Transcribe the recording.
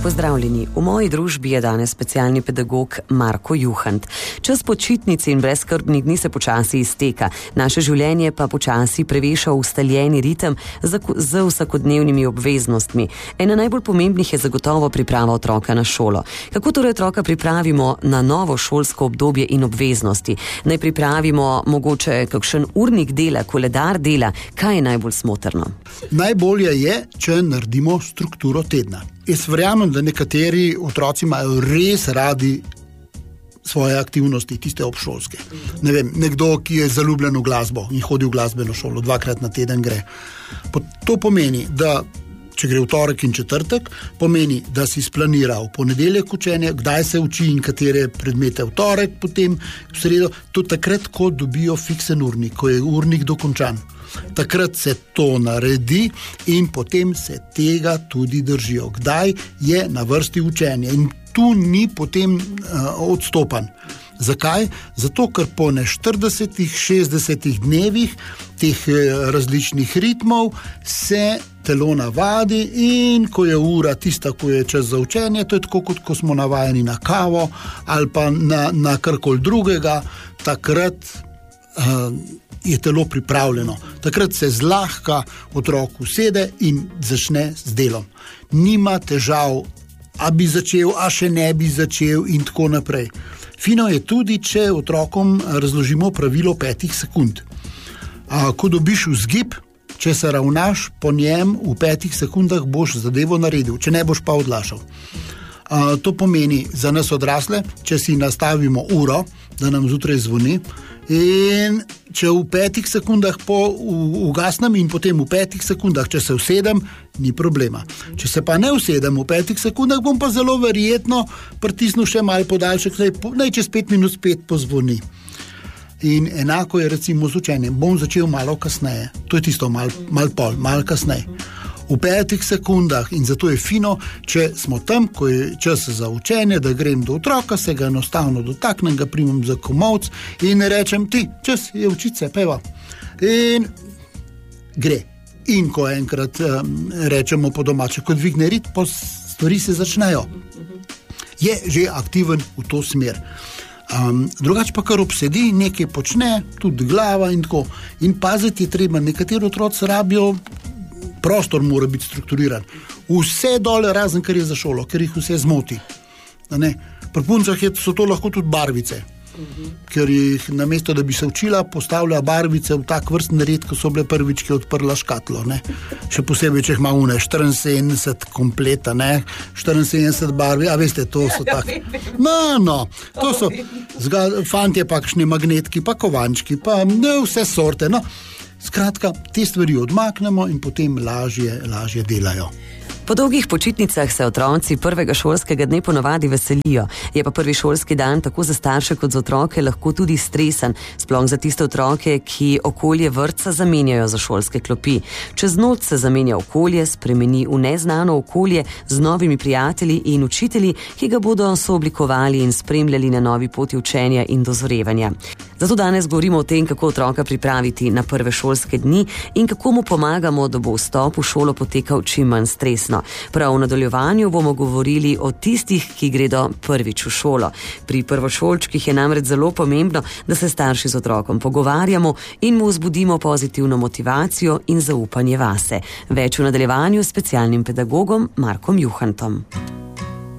Pozdravljeni, v moji družbi je danes specialni pedagog Marko Juhant. Čas počitnic in brezskrbnih dni se počasi izteka, naše življenje pa počasi preveša v ustaljeni ritem z vsakodnevnimi obveznostmi. Ena najbolj pomembnih je zagotovo priprava otroka na šolo. Kako torej otroka pripravimo na novo šolsko obdobje in obveznosti? Naj pripravimo mogoče kakšen urnik dela, koledar dela, kaj je najbolj smotrno? Najbolje je, če naredimo strukturo tedna. Jaz verjamem, da nekateri otroci imajo res radi svoje aktivnosti, tiste obšolske. Ne vem, nekdo, ki je zaljubljen v glasbo in hodi v glasbeno šolo, 2-krat na teden gre. To pomeni, da če gre v torek in četrtek, pomeni, da si splanira v ponedeljek učenje, kdaj se uči in katere predmete v torek, potem v sredo. To takrat, ko dobijo fiksen urnik, ko je urnik dokončan. Takrat se to naredi in potem se tega tudi držijo. Kdaj je na vrsti učenje in tu ni potem odstopan. Zakaj? Zato, ker po 40-60 dnevih teh različnih ritmov se telo navadi in ko je ura tista, ko je čas za učenje, to je tako, kot ko smo navajeni na kavo ali pa na karkoli drugega, takrat je telo pripravljeno. Takrat se zlahka otrok usede in začne z delom. Nima težav, a bi začel, a še ne bi začel in tako naprej. Fino je tudi, če otrokom razložimo pravilo 5 sekund. Ko dobiš vzgib, če se ravnaš po njem, v 5 sekundah boš zadevo naredil, če ne boš pa odlašal. To pomeni za nas odrasle, če si nastavimo uro, da nam zjutraj zvoni, in če v 5 sekundah ugasnem in potem v 5 sekundah, če se usedem, ni problema. Če se pa ne usedem v 5 sekundah, bom pa zelo verjetno pritisnil še malo podaljšek, naj čez 5 minut spet pozvoni. In enako je recimo z učenjem. Bom začel malo kasneje. To je tisto malo kasneje. V 5 sekundah in zato je fino, če smo tam, ko je čas za učenje, da grem do otroka, se ga enostavno dotaknem, ga primem za komolc in rečem, ti, čas je učiti se, peva. In gre. In ko enkrat rečemo po domače, ko dvigne rit, pa stvari se začnejo. Je že aktiven v to smer. Drugače pa kar obsedi, nekaj počne, tudi glava in tako. In paziti je treba, nekateri otroci rabijo, prostor mora biti strukturiran. Vse dole, razen kar je za šolo, ker jih vse zmoti. Pri puncah so to lahko tudi barvice, ker jih namesto, da bi se učila, postavlja barvice v tak vrstni red, ko so bile prvič, ki je odprla škatlo. Še posebej, če jih ima 74 kompleta, 74 barvi, a veste, to so tak. To so fantje pa kakšni magnetki, pa kovančki, pa vse sorte, Skratka, te stvari odmaknemo in potem lažje delajo. Po dolgih počitnicah se otroci prvega šolskega dne ponavadi veselijo. Je pa prvi šolski dan tako za starše kot za otroke lahko tudi stresen, sploh za tiste otroke, ki okolje vrtca zamenjajo za šolske klopi. Čez noč se zamenja okolje, spremeni v neznano okolje z novimi prijatelji in učitelji, ki ga bodo sooblikovali in spremljali na novi poti učenja in dozorevanja. Zato danes govorimo o tem, kako otroka pripraviti na prve šolske dni in kako mu pomagamo, da bo vstop v šolo potekal čim manj stresno. Prav v nadaljevanju bomo govorili o tistih, ki gredo prvič v šolo. Pri prvošolčkih je namreč zelo pomembno, da se starši z otrokom pogovarjamo in mu vzbudimo pozitivno motivacijo in zaupanje vase. Več v nadaljevanju s specialnim pedagogom Markom Juhantom.